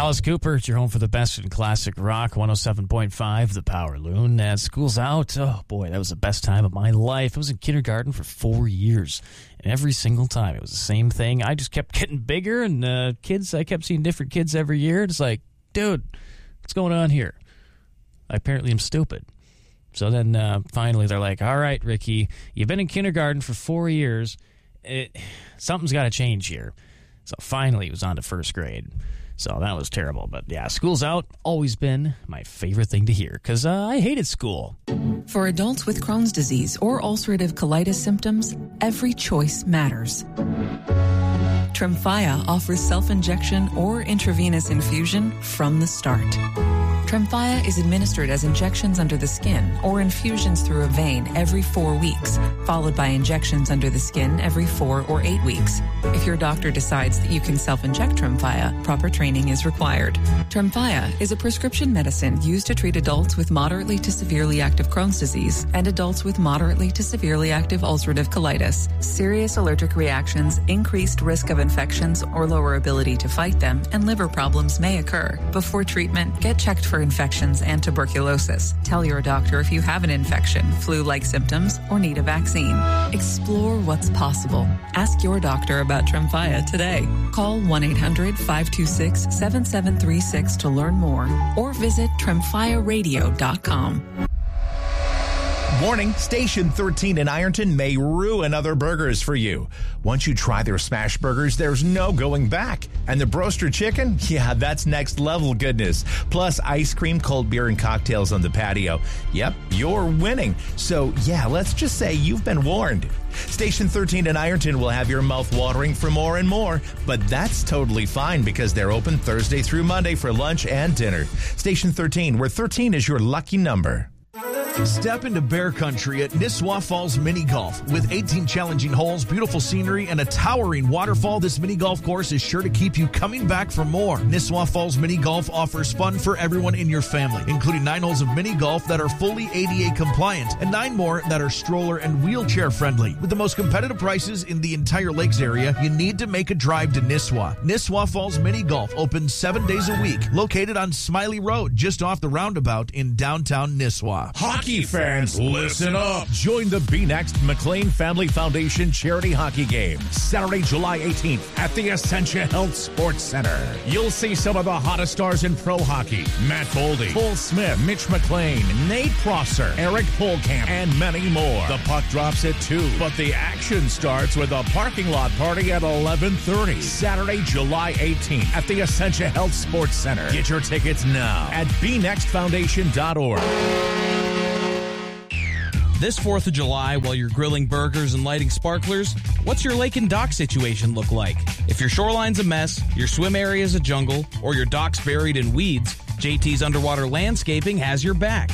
Alice Cooper, it's your home for the best in classic rock, 107.5, The Power Loon. And school's out. Oh, boy, that was the best time of my life. I was in kindergarten for 4 years. And every single time, it was the same thing. I just kept getting bigger, and I kept seeing different kids every year. It's like, dude, what's going on here? I apparently am stupid. So then finally they're like, all right, Ricky, you've been in kindergarten for 4 years. Something's got to change here. So finally it was on to first grade. So that was terrible. But yeah, school's out. Always been my favorite thing to hear because I hated school. For adults with Crohn's disease or ulcerative colitis symptoms, every choice matters. Tremfya offers self-injection or intravenous infusion from the start. Tremfya is administered as injections under the skin or infusions through a vein every 4 weeks, followed by injections under the skin every 4 or 8 weeks. If your doctor decides that you can self-inject Tremfya, proper training is required. Tremfya is a prescription medicine used to treat adults with moderately to severely active Crohn's disease and adults with moderately to severely active ulcerative colitis. Serious allergic reactions, increased risk of infections or lower ability to fight them, and liver problems may occur. Before treatment, get checked for infections and tuberculosis. Tell your doctor if you have an infection, flu-like symptoms, or need a vaccine. Explore what's possible. Ask your doctor about Tremfya today. Call 1-800-526-7736 to learn more or visit tremfyaradio.com. Warning, Station 13 in Ironton may ruin other burgers for you. Once you try their smash burgers, there's no going back. And the Broaster Chicken? Yeah, that's next level goodness. Plus ice cream, cold beer, and cocktails on the patio. Yep, you're winning. So yeah, let's just say you've been warned. Station 13 in Ironton will have your mouth watering for more and more, but that's totally fine because they're open Thursday through Monday for lunch and dinner. Station 13, where 13 is your lucky number. Step into bear country at Nisswa Falls Mini Golf. With 18 challenging holes, beautiful scenery, and a towering waterfall, this mini golf course is sure to keep you coming back for more. Nisswa Falls Mini Golf offers fun for everyone in your family, including 9 holes of mini golf that are fully ADA compliant and 9 more that are stroller and wheelchair friendly. With the most competitive prices in the entire lakes area, you need to make a drive to Nisswa. Nisswa Falls Mini Golf opens 7 days a week, located on Smiley Road, just off the roundabout in downtown Nisswa. Hockey fans, listen up. Join the Be Next McLean Family Foundation charity hockey game Saturday, July 18th at the Essentia Health Sports Center. You'll see some of the hottest stars in pro hockey. Matt Boldy, Cole Smith, Mitch McLean, Nate Prosser, Eric Polkamp, and many more. The puck drops at 2, but the action starts with a parking lot party at 11:30. Saturday, July 18th at the Essentia Health Sports Center. Get your tickets now at BeNextFoundation.org. This 4th of July, while you're grilling burgers and lighting sparklers, what's your lake and dock situation look like? If your shoreline's a mess, your swim area's a jungle, or your dock's buried in weeds, JT's Underwater Landscaping has your back.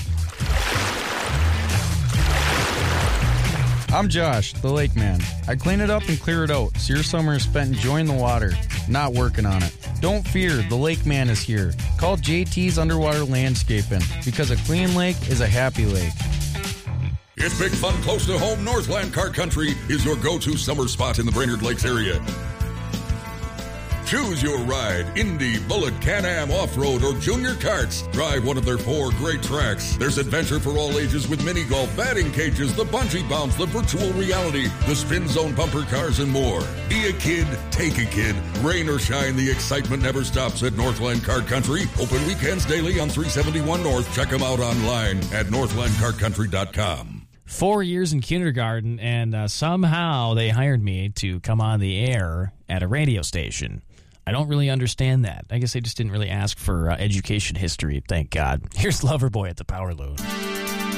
I'm Josh, the lake man. I clean it up and clear it out, so your summer is spent enjoying the water, not working on it. Don't fear, the lake man is here. Call JT's Underwater Landscaping, because a clean lake is a happy lake. It's big fun close to home. Northland Kart Country is your go-to summer spot in the Brainerd Lakes area. Choose your ride, Indy, Bullet, Can-Am, Off-Road, or Junior Karts. Drive one of their 4 great tracks. There's adventure for all ages with mini golf, batting cages, the bungee bounce, the virtual reality, the spin zone bumper cars, and more. Be a kid, take a kid. Rain or shine, the excitement never stops at Northland Kart Country. Open weekends daily on 371 North. Check them out online at northlandkartcountry.com. 4 years in kindergarten, and somehow they hired me to come on the air at a radio station. I don't really understand that. I guess they just didn't really ask for education history, thank God. Here's Loverboy at the Power Loon.